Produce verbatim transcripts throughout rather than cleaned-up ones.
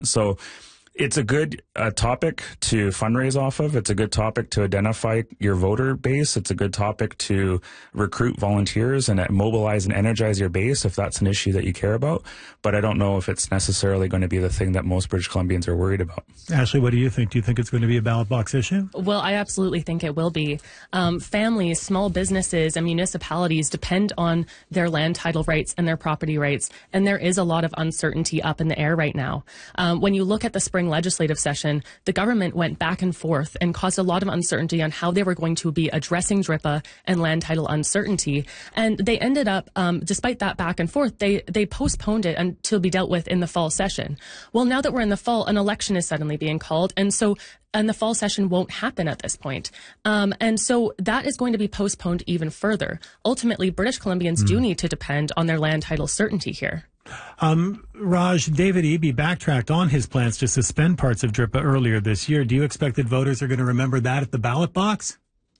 So it's a good uh, topic to fundraise off of. It's a good topic to identify your voter base. It's a good topic to recruit volunteers and mobilize and energize your base if that's an issue that you care about. But I don't know if it's necessarily going to be the thing that most British Columbians are worried about. Ashley, what do you think? Do you think it's going to be a ballot box issue? Well, I absolutely think it will be. Um, families, small businesses, and municipalities depend on their land title rights and their property rights. And there is a lot of uncertainty up in the air right now. Um, when you look at the spring legislative session, the government went back and forth and caused a lot of uncertainty on how they were going to be addressing D R I P A and land title uncertainty. And they ended up, um, despite that back and forth, they, they postponed it until be dealt with in the fall session. Well, now that we're in the fall, an election is suddenly being called. And so and the fall session won't happen at this point. Um, and so that is going to be postponed even further. Ultimately, British Columbians mm. do need to depend on their land title certainty here. Um, Raj, David Eby backtracked on his plans to suspend parts of D R I P A earlier this year. Do you expect that voters are going to remember that at the ballot box?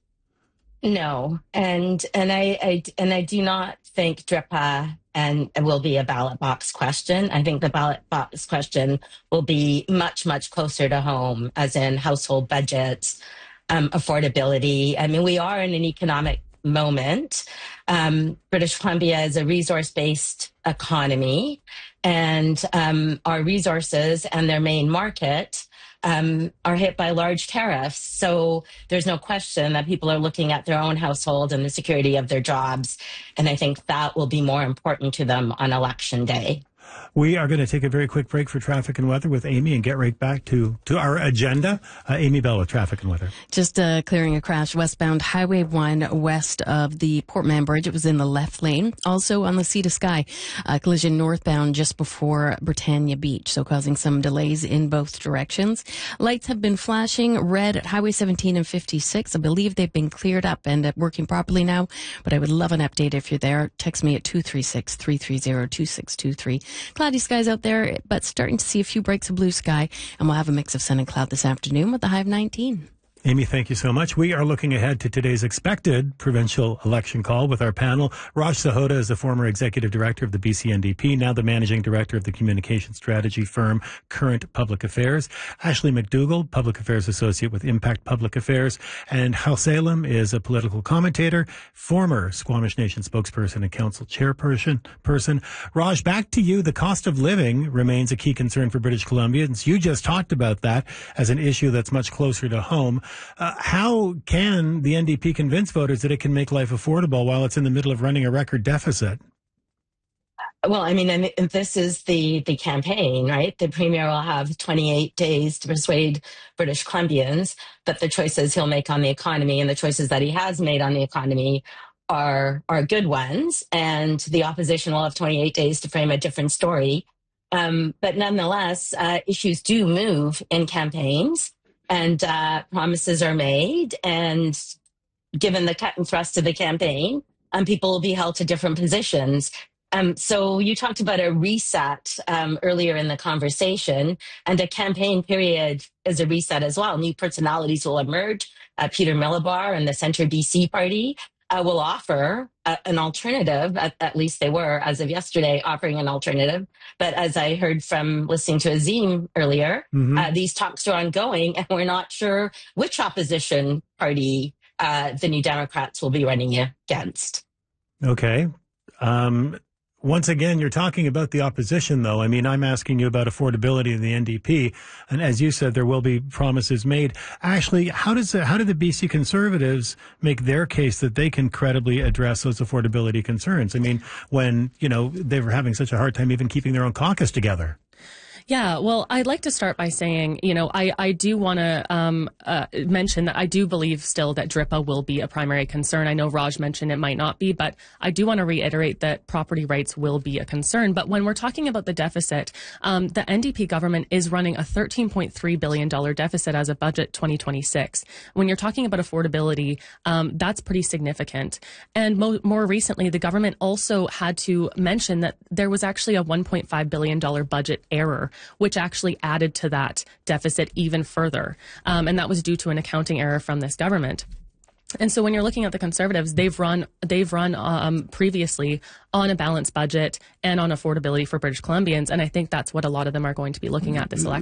No, and and I, I and I do not think D R I P A and it will be a ballot box question. I think the ballot box question will be much, much closer to home, as in household budgets, um, affordability. I mean, we are in an economic moment. Um, British Columbia is a resource-based economy, and um, our resources and their main market um, are hit by large tariffs. So there's no question that people are looking at their own household and the security of their jobs. And I think that will be more important to them on election day. We are going to take a very quick break for traffic and weather with Amy and get right back to, to our agenda. Uh, Amy Bell with traffic and weather. Just uh, clearing a crash westbound Highway one west of the Portman Bridge. It was in the left lane. Also on the Sea to Sky, uh, collision northbound just before Britannia Beach, so causing some delays in both directions. Lights have been flashing red at Highway seventeen and fifty-six. I believe they've been cleared up and uh, working properly now, but I would love an update if you're there. Text me at two three six, three three zero, two six two three. Cloudy skies out there, but starting to see a few breaks of blue sky, and we'll have a mix of sun and cloud this afternoon with a high of nineteen. Amy, thank you so much. We are looking ahead to today's expected provincial election call with our panel. Raj Sahota is the former executive director of the B C N D P, now the managing director of the communication strategy firm Current Public Affairs. Ashley McDougall, public affairs associate with Impact Public Affairs. And Hal Salem is a political commentator, former Squamish Nation spokesperson and council chairperson. Person. Raj, back to you. The cost of living remains a key concern for British Columbians. You just talked about that as an issue that's much closer to home. Uh, how can the N D P convince voters that it can make life affordable while it's in the middle of running a record deficit? Well, I mean, and this is the, the campaign, right? The Premier will have twenty-eight days to persuade British Columbians that the choices he'll make on the economy and the choices that he has made on the economy are, are good ones. And the opposition will have twenty-eight days to frame a different story. Um, but nonetheless, uh, issues do move in campaigns. And uh, promises are made, and given the cut and thrust of the campaign, um, people will be held to different positions. Um, so you talked about a reset um, earlier in the conversation, and a campaign period is a reset as well. New personalities will emerge. Uh, Peter Millibar and the Centre B C Party uh, will offer a, an alternative, at, at least they were, as of yesterday, offering an alternative. But as I heard from listening to Azim earlier, mm-hmm. uh, these talks are ongoing, and we're not sure which opposition party uh, the New Democrats will be running against. Okay. Um, once again, you're talking about the opposition, though. I mean, I'm asking you about affordability in the N D P. And as you said, there will be promises made. Ashley, how does the, how do the B C Conservatives make their case that they can credibly address those affordability concerns? I mean, when, you know, they were having such a hard time even keeping their own caucus together. Yeah, well, I'd like to start by saying, you know, I, I do want to um, uh, mention that I do believe still that D R I P A will be a primary concern. I know Raj mentioned it might not be, but I do want to reiterate that property rights will be a concern. But when we're talking about the deficit, um, the N D P government is running a thirteen point three billion dollars deficit as of budget twenty twenty-six. When you're talking about affordability, um, that's pretty significant. And mo- more recently, the government also had to mention that there was actually a one point five billion dollars budget error, which actually added to that deficit even further. Um, and that was due to an accounting error from this government. And so when you're looking at the Conservatives, they've run they've run um, previously on a balanced budget and on affordability for British Columbians, and I think that's what a lot of them are going to be looking at this election.